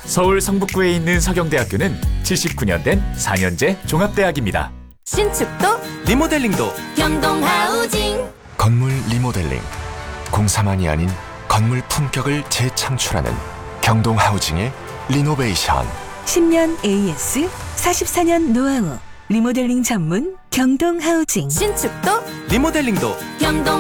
서울 성북구에 있는 서경대학교는 79년 된 4년제 종합대학입니다. 신축도 리모델링도 경동하우징. 건물 리모델링, 공사만이 아닌 건물 품격을 재창출하는 경동하우징의 리노베이션. 10년 AS, 44년 노하우, 리모델링 전문 경동하우징. 신축도 리모델링도 경동